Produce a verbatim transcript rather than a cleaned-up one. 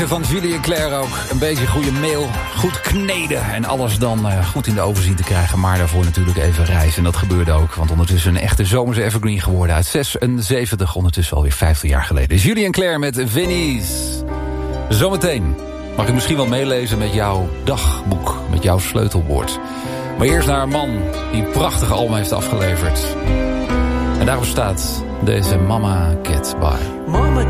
Van Julie en Claire ook. Een beetje goede meel, goed kneden en alles dan uh, goed in de oven zien te krijgen. Maar daarvoor natuurlijk even reizen. En dat gebeurde ook, want ondertussen een echte zomerse evergreen geworden. Uit zesenzeventig, ondertussen alweer vijftig jaar geleden. Is Julie en Claire met Venice. Zometeen mag ik misschien wel meelezen met jouw dagboek, met jouw sleutelwoord. Maar eerst naar een man die een prachtig album heeft afgeleverd. En daarop staat deze Mama Get By. Mama